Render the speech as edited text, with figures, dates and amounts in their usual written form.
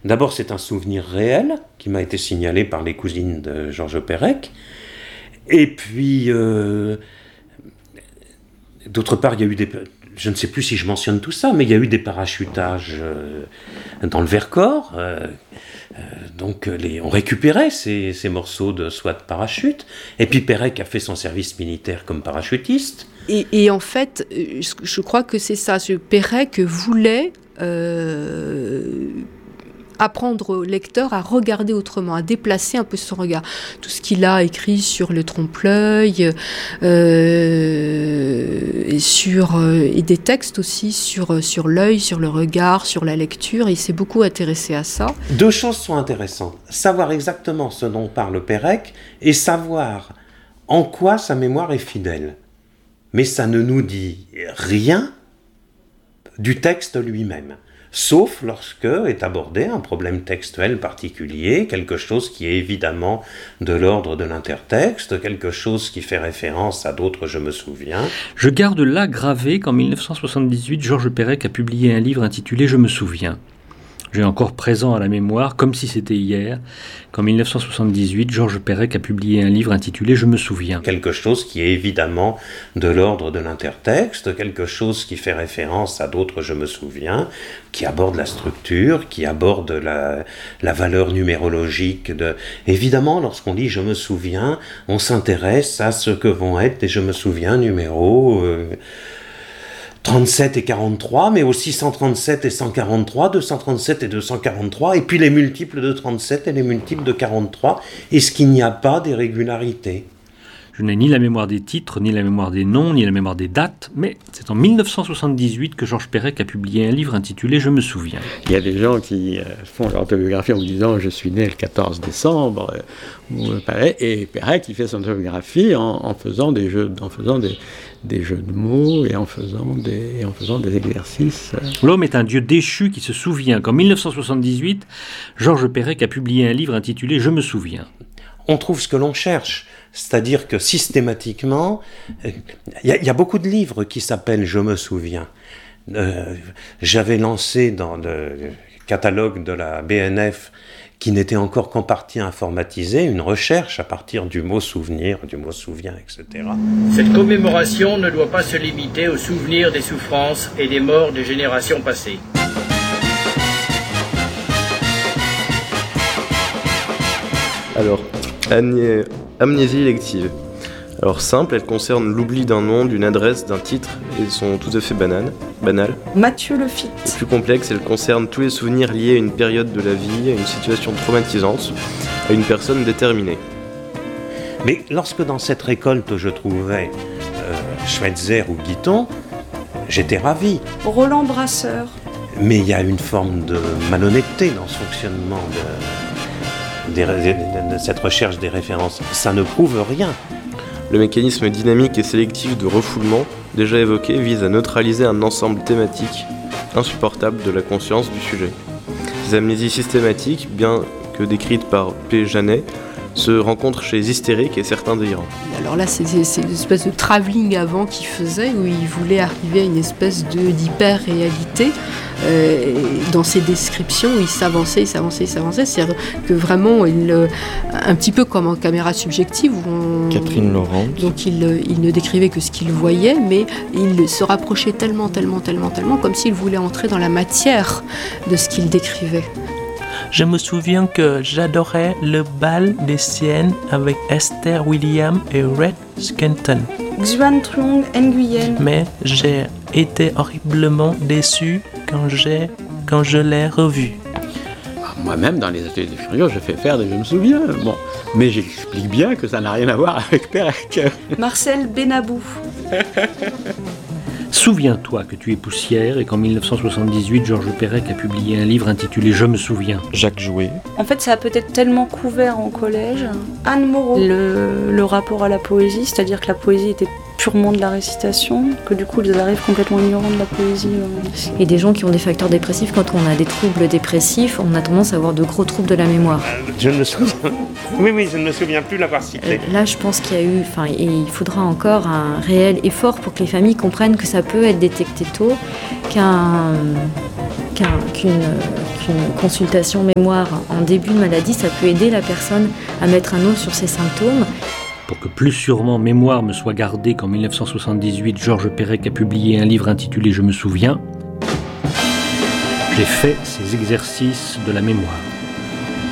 D'abord, c'est un souvenir réel qui m'a été signalé par les cousines de Georges Perec. Et puis, d'autre part, il y a eu des... Je ne sais plus si je mentionne tout ça, mais il y a eu des parachutages dans le Vercors. Donc on récupérait ces morceaux de soie de parachute. Et puis Perec a fait son service militaire comme parachutiste. Et en fait, je crois que c'est ça. Perec voulait apprendre au lecteur à regarder autrement, à déplacer un peu son regard. Tout ce qu'il a écrit sur le trompe-l'œil, et des textes aussi sur l'œil, sur le regard, sur la lecture. Il s'est beaucoup intéressé à ça. Deux choses sont intéressantes. Savoir exactement ce dont parle Perec et savoir en quoi sa mémoire est fidèle. Mais ça ne nous dit rien du texte lui-même. Sauf lorsque est abordé un problème textuel particulier, quelque chose qui est évidemment de l'ordre de l'intertexte, quelque chose qui fait référence à d'autres je me souviens. Je garde là gravé qu'en 1978, Georges Perec a publié un livre intitulé « Je me souviens ». J'ai encore présent à la mémoire, comme si c'était hier, qu'en 1978, Georges Perec a publié un livre intitulé « Je me souviens ». Quelque chose qui est évidemment de l'ordre de l'intertexte, quelque chose qui fait référence à d'autres je me souviens, qui aborde la structure, qui aborde la valeur numérologique. Évidemment, lorsqu'on dit « je me souviens », on s'intéresse à ce que vont être des « je me souviens » numéros 37 et 43, mais aussi 137 et 143, 237 et 243, et puis les multiples de 37 et les multiples de 43. Est-ce qu'il n'y a pas d'irrégularité ? Je n'ai ni la mémoire des titres, ni la mémoire des noms, ni la mémoire des dates, mais c'est en 1978 que Georges Perec a publié un livre intitulé « Je me souviens ». Il y a des gens qui font leur autobiographie en vous disant « je suis né le 14 décembre », et Perec il fait son autobiographie en faisant des jeux de mots et en faisant des exercices. L'homme est un dieu déchu qui se souvient qu'en 1978, Georges Perec a publié un livre intitulé « Je me souviens ». On trouve ce que l'on cherche, c'est-à-dire que systématiquement, il y a beaucoup de livres qui s'appellent « Je me souviens ». J'avais lancé dans le catalogue de la BNF, qui n'était encore qu'en partie informatisé, une recherche à partir du mot souvenir, du mot souvient, etc. Cette commémoration ne doit pas se limiter au souvenir des souffrances et des morts des générations passées. Alors, amnésie élective. Alors simple, elle concerne l'oubli d'un nom, d'une adresse, d'un titre, et sont tout à fait banales. Mathieu Lefitte. Le plus complexe, elle concerne tous les souvenirs liés à une période de la vie, à une situation traumatisante, à une personne déterminée. Mais lorsque dans cette récolte je trouvais Schweitzer ou Guiton, j'étais ravi. Roland Brasseur. Mais il y a une forme de malhonnêteté dans ce fonctionnement de cette recherche des références. Ça ne prouve rien. Le mécanisme dynamique et sélectif de refoulement, déjà évoqué, vise à neutraliser un ensemble thématique insupportable de la conscience du sujet. Ces amnésies systématiques, bien que décrites par P. Janet, se rencontrent chez les hystériques et certains délirants. Alors là, c'est une espèce de travelling avant qu'il faisait, où il voulait arriver à une espèce d'hyper-réalité. Dans ses descriptions, il s'avançait. C'est-à-dire que vraiment, un petit peu comme en caméra subjective, où Catherine Laurent. Donc il ne décrivait que ce qu'il voyait, mais il se rapprochait tellement, comme s'il voulait entrer dans la matière de ce qu'il décrivait. Je me souviens que j'adorais le bal des Siennes avec Esther Williams et Red Skelton. Xuan Truong Nguyen. Mais j'ai été horriblement déçu quand je l'ai revu. Moi-même, dans les ateliers des Furieux, je fais faire des je me souviens. Bon, mais j'explique bien que ça n'a rien à voir avec Perec. Marcel Benabou. Souviens-toi que tu es poussière et qu'en 1978, Georges Perec a publié un livre intitulé « Je me souviens ». Jacques Jouet. En fait, ça a peut-être tellement couvert en collège. Anne Moreau. Le rapport à la poésie, c'est-à-dire que la poésie était purement de la récitation, que du coup ils arrivent complètement ignorants de la poésie. Et des gens qui ont des facteurs dépressifs, quand on a des troubles dépressifs, on a tendance à avoir de gros troubles de la mémoire. Je ne me souviens. Oui, je ne me souviens plus l'avoir cité. Là, je pense qu'il y a eu, et il faudra encore un réel effort pour que les familles comprennent que ça peut être détecté tôt, qu'une qu'une consultation mémoire en début de maladie, ça peut aider la personne à mettre un nom sur ses symptômes. Pour que plus sûrement mémoire me soit gardée qu'en 1978, Georges Perec a publié un livre intitulé « Je me souviens », j'ai fait ces exercices de la mémoire.